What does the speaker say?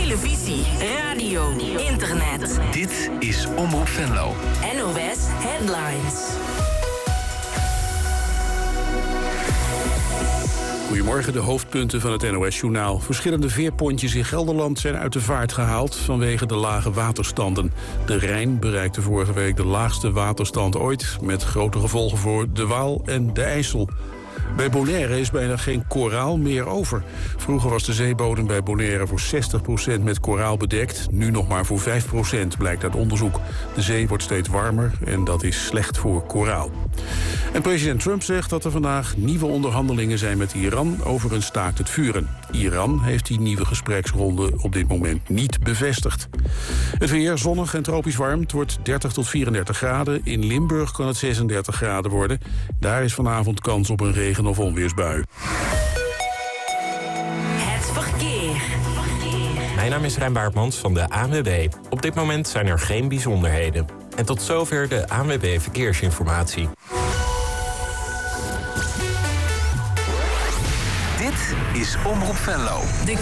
televisie, radio, internet. Dit is Omroep Venlo. NOS Headlines. Goedemorgen, de hoofdpunten van het NOS-journaal. Verschillende veerpontjes in Gelderland zijn uit de vaart gehaald vanwege de lage waterstanden. De Rijn bereikte vorige week de laagste waterstand ooit, met grote gevolgen voor de Waal en de IJssel. Bij Bonaire is bijna geen koraal meer over. Vroeger was de zeebodem bij Bonaire voor 60% met koraal bedekt. Nu nog maar voor 5%, blijkt uit onderzoek. De zee wordt steeds warmer en dat is slecht voor koraal. En president Trump zegt dat er vandaag nieuwe onderhandelingen zijn met Iran over een staakt het vuren. Iran heeft die nieuwe gespreksronde op dit moment niet bevestigd. Het weer zonnig en tropisch warm. Het wordt 30 tot 34 graden. In Limburg kan het 36 graden worden. Daar is vanavond kans op een regen- of onweersbui. Het verkeer. Mijn naam is Rijn Baartmans van de ANWB. Op dit moment zijn er geen bijzonderheden. En tot zover de ANWB Verkeersinformatie. Dit is Omroep Venlo. De